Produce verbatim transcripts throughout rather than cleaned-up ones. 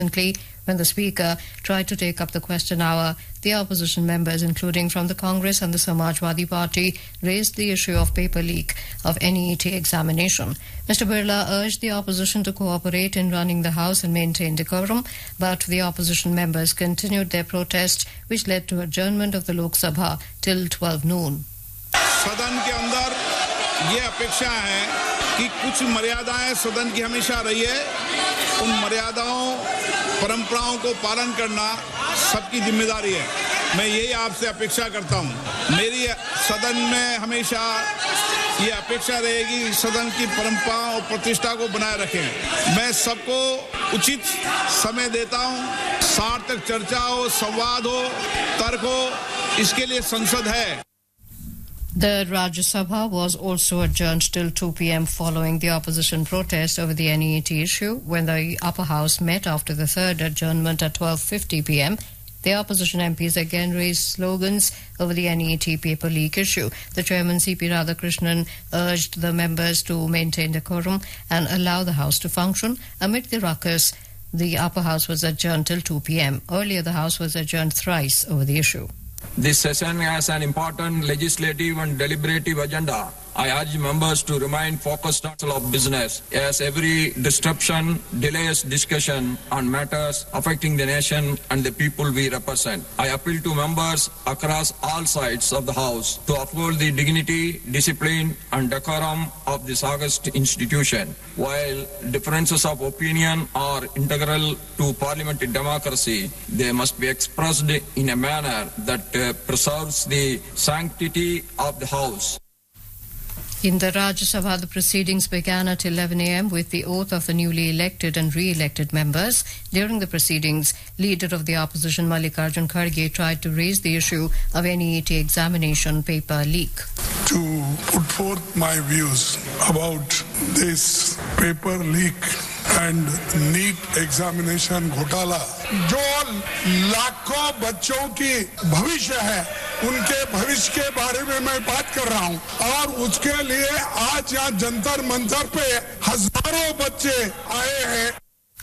When the Speaker tried to take up the question hour, the opposition members, including from the Congress and the Samajwadi Party, raised the issue of paper leak of N E E T examination. Mister Birla urged the opposition to cooperate in running the House and maintain decorum, but the opposition members continued their protest, which led to adjournment of the Lok Sabha till twelve noon. सदन के अंदर ये अपेक्षा है कि कुछ मर्यादाएं सदन की हमेशा रही है, उन मर्यादाओं परंपराओं को पालन करना सबकी जिम्मेदारी है। मैं यही आपसे अपेक्षा करता हूं। मेरी सदन में हमेशा ये अपेक्षा रहेगी सदन की परंपरा और प्रतिष्ठा को बनाए रखें। मैं सबको उचित समय देता हूं, सार्थक चर्चा हो, संवाद हो, तर्क हो, इसके लिए संसद है। The Rajya Sabha was also adjourned till two p.m. following the opposition protest over the N E E T issue. When the upper house met after the third adjournment at twelve fifty p.m., the opposition M Ps again raised slogans over the N E E T paper leak issue. The chairman C P Radhakrishnan urged the members to maintain decorum and allow the house to function. Amid the ruckus, the upper house was adjourned till two p.m. Earlier, the house was adjourned thrice over the issue. This session has an important legislative and deliberative agenda. I urge members to remain focused on business, as every disruption delays discussion on matters affecting the nation and the people we represent. I appeal to members across all sides of the House to uphold the dignity, discipline and decorum of this august institution. While differences of opinion are integral to parliamentary democracy, they must be expressed in a manner that uh, preserves the sanctity of the House. In the Rajya Sabha, the proceedings began at eleven a.m. with the oath of the newly elected and re-elected members. During the proceedings, leader of the opposition Mallikarjun Kharge tried to raise the issue of N E E T examination paper leak. To put forth my views about this paper leak and NEET examination घोटाला, जो लाखों बच्चों की भविष्य है, उनके भविष्य के बारे में मैं बात कर रहा हूं और उसके लिए आज यहाँ जंतर मंतर पे हजारों बच्चे आए हैं.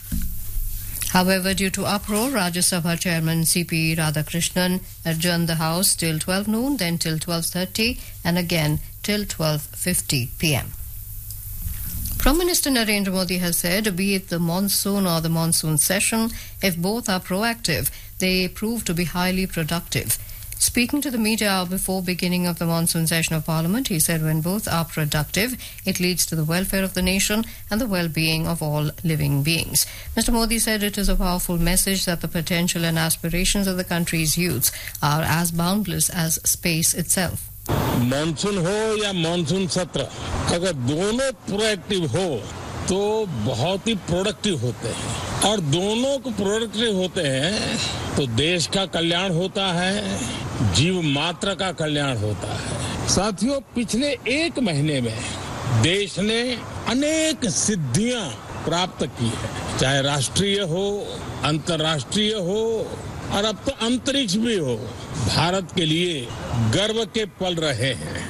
However, due to uproar, Rajya Sabha Chairman C P Radhakrishnan adjourned the House till twelve noon, then till twelve thirty and again till twelve fifty p.m. Prime Minister Narendra Modi has said, be it the monsoon or the monsoon session, if both are proactive, they prove to be highly productive. Speaking to the media before beginning of the monsoon session of Parliament, he said when both are productive, it leads to the welfare of the nation and the well-being of all living beings. Mister Modi said it is a powerful message that the potential and aspirations of the country's youths are as boundless as space itself. Monsoon हो या monsoon सत्र, अगर दोनों proactive हो तो बहुत ही productive होते हैं और दोनों को प्रोडक्टिव होते हैं तो देश का कल्याण होता है, जीव मात्र का कल्याण होता है. साथियों, पिछले एक महीने में देश ने अनेक सिद्धियां प्राप्त की है, चाहे राष्ट्रीय हो, अंतर्राष्ट्रीय हो और अब तो अंतरिक्ष भी हो. भारत के लिए गर्व के पल रहे हैं.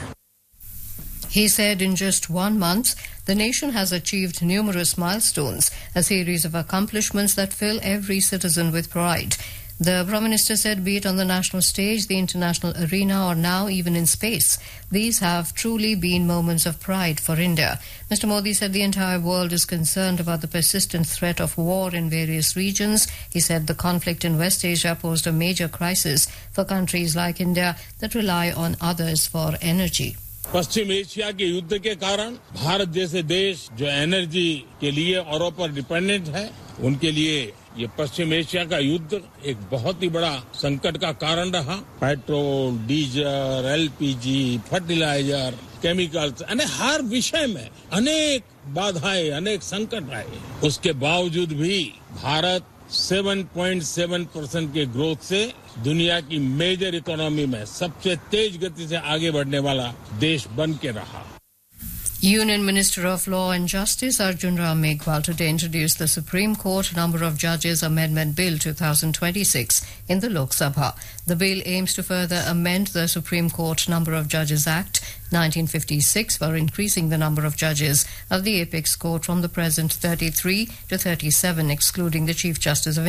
He said in just one month, the nation has achieved numerous milestones, a series of accomplishments that fill every citizen with pride. The Prime Minister said, be it on the national stage, the international arena, or now even in space, these have truly been moments of pride for India. Mister Modi said the entire world is concerned about the persistent threat of war in various regions. He said the conflict in West Asia posed a major crisis for countries like India that rely on others for energy. Paschim Asia के युद्ध के कारण भारत जैसे देश जो energy के लिए औरों पर डिपेंडेंट है, उनके लिए ये पश्चिम एशिया का युद्ध एक बहुत ही बड़ा संकट का कारण रहा. Petrol, diesel, LPG, fertiliser, chemicals, यानी हर विषय में अनेक बाधाएं, अनेक संकट आए. उसके बावजूद भी भारत सात पॉइंट सात परसेंट के ग्रोथ से दुनिया की मेजर इकोनॉमी में सबसे तेज गति से आगे बढ़ने वाला देश बन के रहा. Union Minister of Law and Justice Arjun Ram Meghwal today introduced the Supreme Court Number of Judges Amendment Bill twenty twenty-six in the Lok Sabha. The bill aims to further amend the Supreme Court Number of Judges Act nineteen fifty-six for increasing the number of judges of the Apex Court from the present thirty-three to thirty-seven, excluding the Chief Justice of